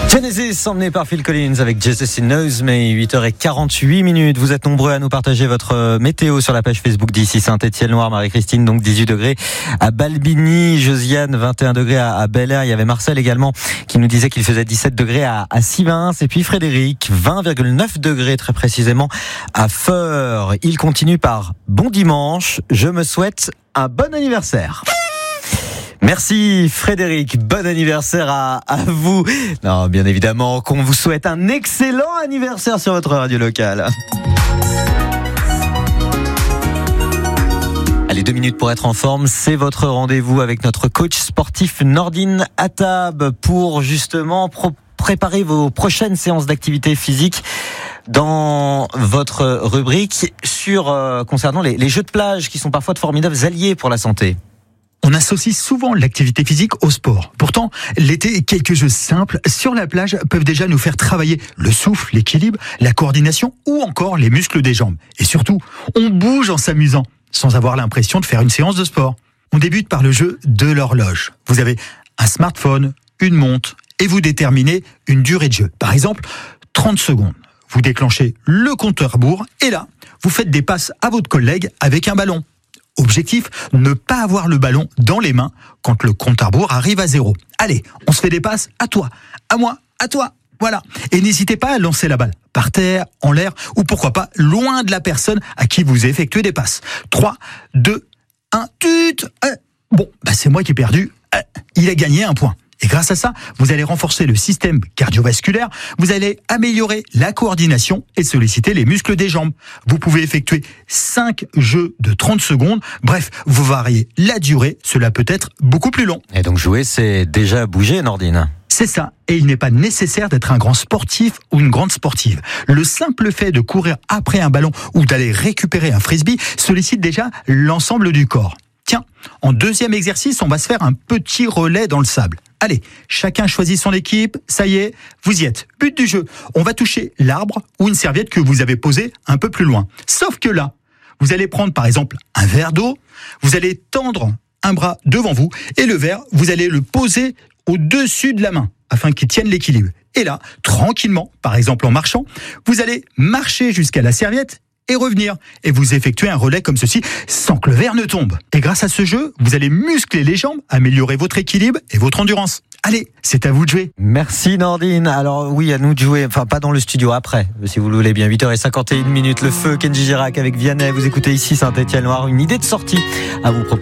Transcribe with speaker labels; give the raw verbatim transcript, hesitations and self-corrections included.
Speaker 1: Genesis, emmené par Phil Collins avec Jesus Knows Me, huit heures quarante-huit minutes. Vous êtes nombreux à nous partager votre météo sur la page Facebook d'ici Saint-Étienne-Loire. Marie-Christine, donc dix-huit degrés à Balbigny. Josiane, vingt et un degrés à, à Bel-Air. Il y avait Marcel également qui nous disait qu'il faisait dix-sept degrés à, à Sivins. Et puis Frédéric, vingt virgule neuf degrés très précisément à Feur. Il continue par bon dimanche. Je me souhaite un bon anniversaire. Merci Frédéric, bon anniversaire à, à vous. Non, bien évidemment qu'on vous souhaite un excellent anniversaire sur votre radio locale. Allez, deux minutes pour être en forme, c'est votre rendez-vous avec notre coach sportif Nordine Attab pour justement pro- préparer vos prochaines séances d'activité physique dans votre rubrique sur euh, concernant les, les jeux de plage qui sont parfois de formidables alliés pour la santé.
Speaker 2: On associe souvent l'activité physique au sport. Pourtant, l'été, quelques jeux simples sur la plage peuvent déjà nous faire travailler le souffle, l'équilibre, la coordination ou encore les muscles des jambes. Et surtout, on bouge en s'amusant, sans avoir l'impression de faire une séance de sport. On débute par le jeu de l'horloge. Vous avez un smartphone, une montre, et vous déterminez une durée de jeu. Par exemple, trente secondes. Vous déclenchez le compteur à rebours, et là, vous faites des passes à votre collègue avec un ballon. Objectif, ne pas avoir le ballon dans les mains quand le compte à rebours arrive à zéro. Allez, on se fait des passes à toi, à moi, à toi. Voilà. Et n'hésitez pas à lancer la balle par terre, en l'air ou pourquoi pas loin de la personne à qui vous effectuez des passes. trois, deux, un, tut. Euh, bon, bah c'est moi qui ai perdu. Euh, il a gagné un point. Et grâce à ça, vous allez renforcer le système cardiovasculaire, vous allez améliorer la coordination et solliciter les muscles des jambes. Vous pouvez effectuer cinq jeux de trente secondes. Bref, vous variez la durée, cela peut être beaucoup plus long.
Speaker 1: Et donc jouer, c'est déjà bouger, Nordine.
Speaker 2: C'est ça, et il n'est pas nécessaire d'être un grand sportif ou une grande sportive. Le simple fait de courir après un ballon ou d'aller récupérer un frisbee sollicite déjà l'ensemble du corps. Tiens, en deuxième exercice, on va se faire un petit relais dans le sable. Allez, chacun choisit son équipe, ça y est, vous y êtes. But du jeu, on va toucher l'arbre ou une serviette que vous avez posée un peu plus loin. Sauf que là, vous allez prendre par exemple un verre d'eau, vous allez tendre un bras devant vous et le verre, vous allez le poser au-dessus de la main afin qu'il tienne l'équilibre. Et là, tranquillement, par exemple en marchant, vous allez marcher jusqu'à la serviette et revenir. Et vous effectuez un relais comme ceci sans que le verre ne tombe. Et grâce à ce jeu, vous allez muscler les jambes, améliorer votre équilibre et votre endurance. Allez, c'est à vous de jouer.
Speaker 1: Merci Nordine. Alors oui, à nous de jouer, enfin pas dans le studio, après, si vous le voulez bien. huit heures cinquante et une minutes, le feu, Kenji Girac avec Vianney. Vous écoutez ici Saint-Étienne-Loire, une idée de sortie à vous proposer.